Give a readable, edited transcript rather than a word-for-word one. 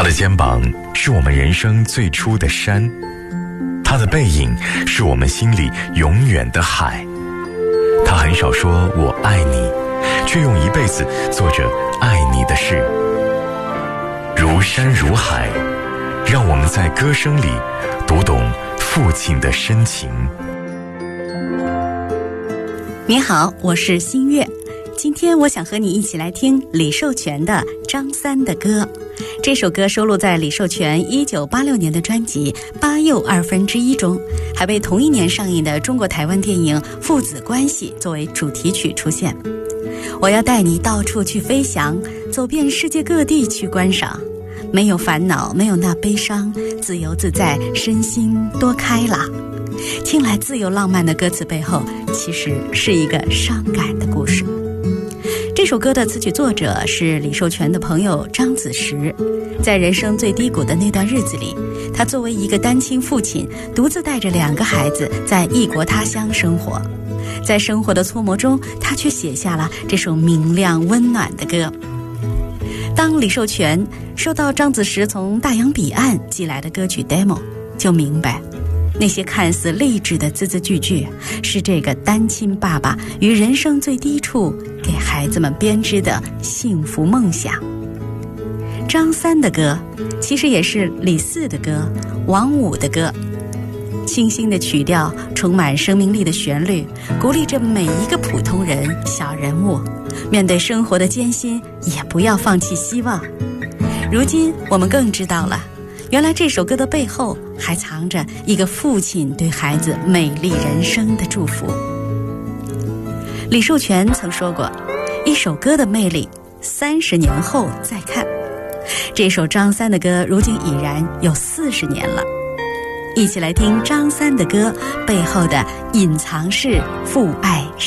他的肩膀是我们人生最初的山，他的背影是我们心里永远的海。他很少说我爱你，却用一辈子做着爱你的事。如山如海，让我们在歌声里读懂父亲的深情。 你好，我是新月。今天我想和你一起来听李寿全的《张三的歌》。这首歌收录在李寿全1986年的专辑《八又1/2》中，还为同一年上映的中国台湾电影《父子关系》作为主题曲出现。我要带你到处去飞翔，走遍世界各地去观赏，没有烦恼，没有那悲伤，自由自在，身心多开朗。听来自由浪漫的歌词背后，其实是一个伤感的故事。这首歌的词曲作者是李寿全的朋友张子时。在人生最低谷的那段日子里，他作为一个单亲父亲，独自带着2个孩子在异国他乡生活。在生活的搓磨中，他却写下了这首明亮温暖的歌。当李寿全收到张子时从大洋彼岸寄来的歌曲 demo， 就明白那些看似励志的字字句句，是这个单亲爸爸于人生最低处给孩子们编织的幸福梦想。张三的歌其实也是李四的歌，王五的歌。清新的曲调，充满生命力的旋律，鼓励着每一个普通人、小人物，面对生活的艰辛，也不要放弃希望。如今我们更知道了，原来这首歌的背后还藏着一个父亲对孩子美丽人生的祝福。李寿全曾说过，一首歌的魅力30年后再看。这首张三的歌如今已然有40年了。一起来听张三的歌背后的隐藏式父爱